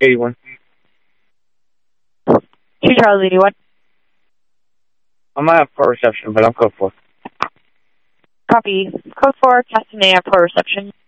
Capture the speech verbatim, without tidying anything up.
eighty-one. two Charlie eighty-one. I'm not at port reception, but I'm code four. Copy. Code four, Castanea, port reception.